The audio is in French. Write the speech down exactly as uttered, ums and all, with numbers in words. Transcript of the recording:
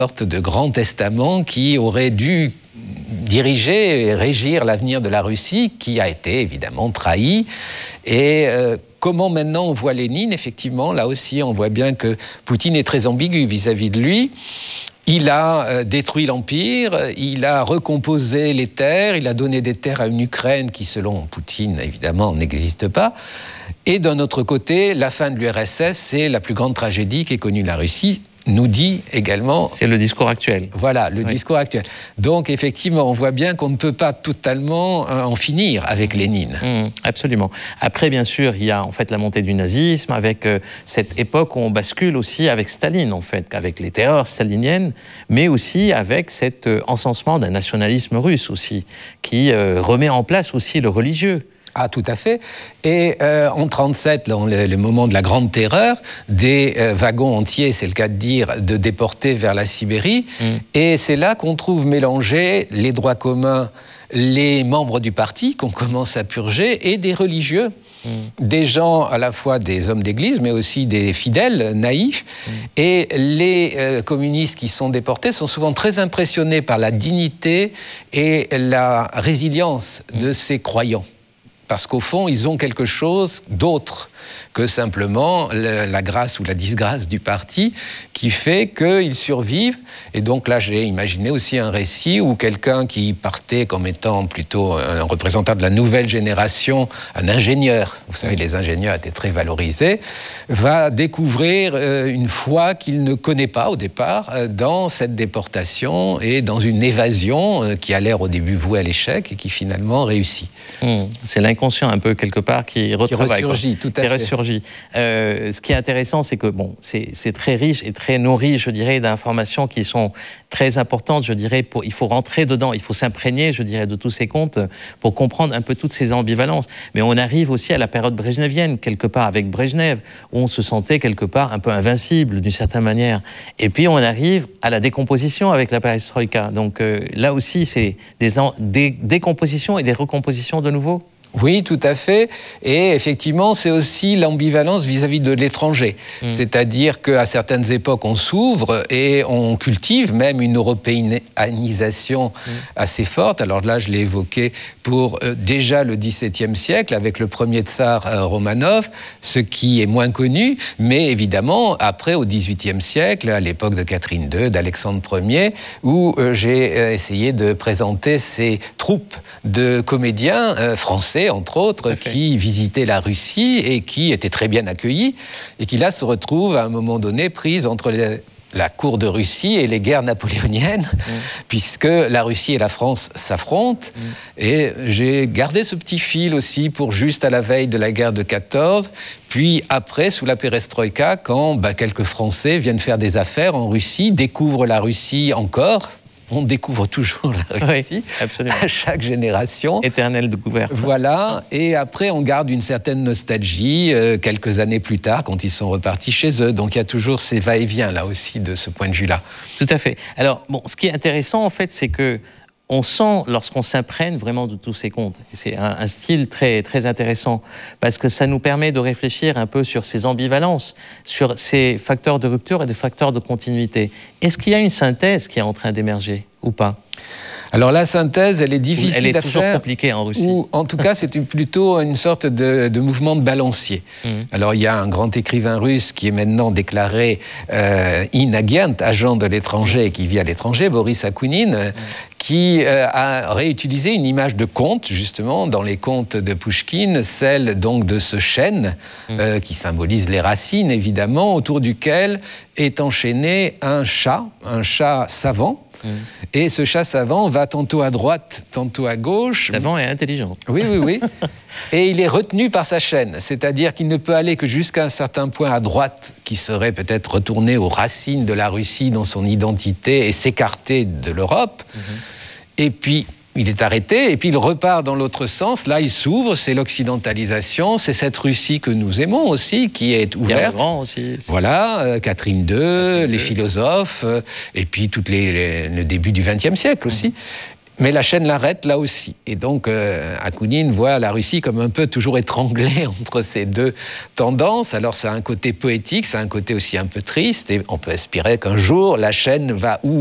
sorte de grand testament qui aurait dû diriger et régir l'avenir de la Russie, qui a été évidemment trahi. Et euh, comment maintenant on voit Lénine? Effectivement, là aussi, on voit bien que Poutine est très ambigu vis-à-vis de lui. Il a euh, détruit l'Empire, il a recomposé les terres, il a donné des terres à une Ukraine qui, selon Poutine, évidemment, n'existe pas. Et d'un autre côté, la fin de l'U R S S, c'est la plus grande tragédie qu'ait connue la Russie, nous dit également... C'est le discours actuel. Voilà, le oui. discours actuel. Donc, effectivement, on voit bien qu'on ne peut pas totalement en finir avec Lénine. Mmh, absolument. Après, bien sûr, il y a en fait la montée du nazisme, avec euh, cette époque où on bascule aussi avec Staline, en fait, avec les terreurs staliniennes, mais aussi avec cet euh, encensement d'un nationalisme russe aussi, qui euh, remet en place aussi le religieux. Ah, tout à fait. Et euh, en trente-sept, dans le, le moment de la Grande Terreur, des euh, wagons entiers, c'est le cas de dire, de déportés vers la Sibérie. Mm. Et c'est là qu'on trouve mélangés les droits communs, les membres du parti qu'on commence à purger et des religieux. Mm. Des gens, à la fois des hommes d'église, mais aussi des fidèles naïfs. Mm. Et les euh, communistes qui sont déportés sont souvent très impressionnés par la dignité et la résilience mm. de ces croyants. Parce qu'au fond, ils ont quelque chose d'autre que simplement la grâce ou la disgrâce du parti qui fait qu'ils survivent. Et donc là, j'ai imaginé aussi un récit où quelqu'un qui partait comme étant plutôt un représentant de la nouvelle génération, un ingénieur, vous savez, les ingénieurs étaient très valorisés, va découvrir une foi qu'il ne connaît pas au départ dans cette déportation et dans une évasion qui a l'air au début vouée à l'échec et qui finalement réussit. Mmh, c'est l'inconscient un peu quelque part qui retravaille. Qui ressurgit, quoi. tout à qui fait. Ressurgit. Euh, ce qui est intéressant, c'est que bon, c'est très riche et très nourri, je dirais, d'informations qui sont très importantes, je dirais. Pour, il faut rentrer dedans, il faut s'imprégner, je dirais, de tous ces contes pour comprendre un peu toutes ces ambivalences. Mais on arrive aussi à la période brejnevienne, quelque part avec Brejnev, où on se sentait quelque part un peu invincible d'une certaine manière. Et puis on arrive à la décomposition avec la perestroïka. Donc euh, là aussi, c'est des, des décompositions et des recompositions de nouveau. Oui, tout à fait. Et effectivement, c'est aussi l'ambivalence vis-à-vis de l'étranger. Mmh. C'est-à-dire qu'à certaines époques, on s'ouvre et on cultive même une européanisation mmh. assez forte. Alors là, je l'ai évoqué pour euh, déjà le dix-septième siècle, avec le premier tsar euh, Romanov, ce qui est moins connu. Mais évidemment, après, au dix-huitième siècle, à l'époque de Catherine deux, d'Alexandre Ier, où euh, j'ai euh, essayé de présenter ces troupes de comédiens euh, français, entre autres, okay. qui visitaient la Russie et qui étaient très bien accueillis, et qui là se retrouvent à un moment donné prises entre les, la cour de Russie et les guerres napoléoniennes, mmh. puisque la Russie et la France s'affrontent. Mmh. Et j'ai gardé ce petit fil aussi pour juste à la veille de la guerre de quatorze, puis après, sous la perestroïka, quand bah, quelques Français viennent faire des affaires en Russie, découvrent la Russie encore. On découvre toujours la Russie, oui, à chaque génération. Éternelle découverte. Voilà, et après on garde une certaine nostalgie euh, quelques années plus tard, quand ils sont repartis chez eux. Donc il y a toujours ces va-et-vient là aussi de ce point de vue-là. Tout à fait. Alors, bon, ce qui est intéressant en fait, c'est que on sent, lorsqu'on s'imprègne vraiment de tous ces contes, c'est un, un style très, très intéressant, parce que ça nous permet de réfléchir un peu sur ces ambivalences, sur ces facteurs de rupture et des facteurs de continuité. Est-ce qu'il y a une synthèse qui est en train d'émerger ou pas ? Alors la synthèse, elle est difficile à faire. Elle est toujours compliquée en Russie. Ou en tout cas, c'est plutôt une sorte de, de mouvement de balancier. Mmh. Alors il y a un grand écrivain russe qui est maintenant déclaré euh, inagent, agent de l'étranger, qui vit à l'étranger, Boris Akounine, mmh. qui euh, a réutilisé une image de conte, justement, dans les contes de Pouchkine, celle donc de ce chêne, mmh. euh, qui symbolise les racines, évidemment, autour duquel est enchaîné un chat, un chat savant. Mmh. Et ce chat savant va tantôt à droite, tantôt à gauche. Savant et intelligent. Oui, oui, oui. Et il est retenu par sa chaîne, c'est-à-dire qu'il ne peut aller que jusqu'à un certain point à droite, qui serait peut-être retourné aux racines de la Russie dans son identité et s'écarter de l'Europe. Mmh. Et puis, il est arrêté, et puis il repart dans l'autre sens. Là, il s'ouvre, c'est l'occidentalisation, c'est cette Russie que nous aimons aussi, qui est ouverte. Grand aussi. Voilà, euh, Catherine deux, Catherine les deux. philosophes, euh, et puis toutes les, les, le début du vingtième siècle aussi. Mmh. Mais la chaîne l'arrête là aussi. Et donc, euh, Akounine voit la Russie comme un peu toujours étranglée entre ces deux tendances. Alors, ça a un côté poétique, ça a un côté aussi un peu triste. Et on peut espérer qu'un jour, la chaîne va où